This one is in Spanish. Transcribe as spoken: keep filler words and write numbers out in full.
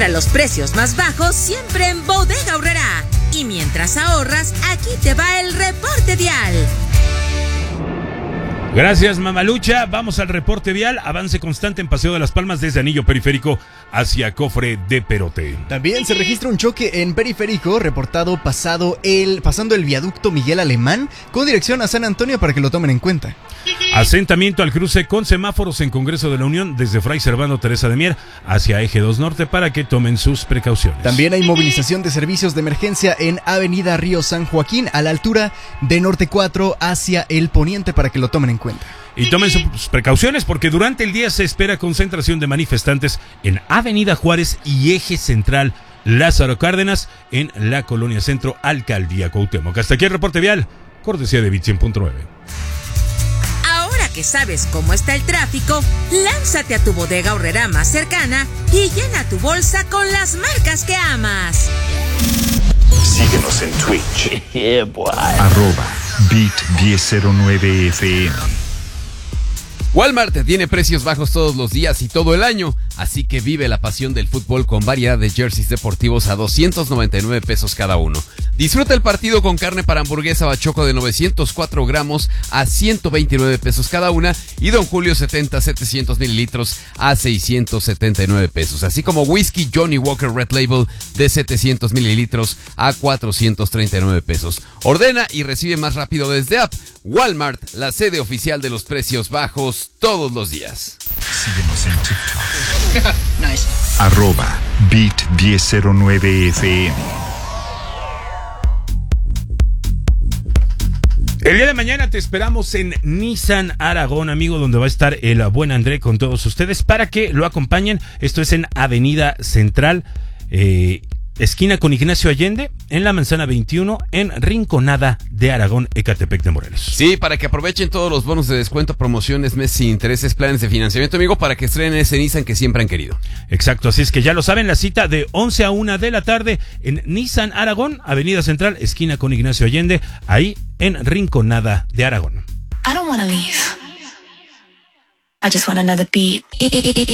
Encuentra los precios más bajos siempre en Bodega Aurrerá. Y mientras ahorras, aquí te va el reporte vial. Gracias, Mamalucha. Vamos al reporte vial. Avance constante en Paseo de las Palmas desde Anillo Periférico hacia Cofre de Perote. También se registra un choque en Periférico reportado pasado el, pasando el viaducto Miguel Alemán con dirección a San Antonio para que lo tomen en cuenta. Asentamiento al cruce con semáforos en Congreso de la Unión desde Fray Servando Teresa de Mier hacia Eje dos Norte para que tomen sus precauciones. También hay movilización de servicios de emergencia en Avenida Río San Joaquín a la altura de Norte cuatro hacia el Poniente para que lo tomen en cuenta. Y tomen sus precauciones porque durante el día se espera concentración de manifestantes en Avenida Juárez y Eje Central Lázaro Cárdenas en la Colonia Centro, Alcaldía Cuauhtémoc. Hasta aquí el reporte vial, cortesía de Bit cien punto nueve. Ahora que sabes cómo está el tráfico, lánzate a tu Bodega Aurrerá más cercana y llena tu bolsa con las marcas que amas. Síguenos en Twitch. Yeah, boy. Arroba Bit diez cero nueve F M. Walmart tiene precios bajos todos los días y todo el año, así que vive la pasión del fútbol con variedad de jerseys deportivos a doscientos noventa y nueve pesos cada uno. Disfruta el partido con carne para hamburguesa bachoco de novecientos cuatro gramos a ciento veintinueve pesos cada una y Don Julio setenta, setecientos mililitros a seiscientos setenta y nueve pesos, así como whisky Johnny Walker Red Label de setecientos mililitros a cuatrocientos treinta y nueve pesos. Ordena y recibe más rápido desde app. Walmart, la sede oficial de los precios bajos todos los días. Síguenos en TikTok. Nice. Arroba Bit diez cero nueve F M. El día de mañana te esperamos en Nissan Aragón, amigo, donde va a estar el buen André con todos ustedes para que lo acompañen. Esto es en Avenida Central, eh, esquina con Ignacio Allende, en la Manzana veintiuno, en Rinconada de Aragón, Ecatepec de Morelos. Sí, para que aprovechen todos los bonos de descuento, promociones, meses sin intereses, planes de financiamiento, amigo, para que estrenen ese Nissan que siempre han querido. Exacto, así es que ya lo saben, la cita de once a una de la tarde en Nissan Aragón, Avenida Central, esquina con Ignacio Allende, ahí en Rinconada de Aragón. I don't wanna leave. I just want another beat.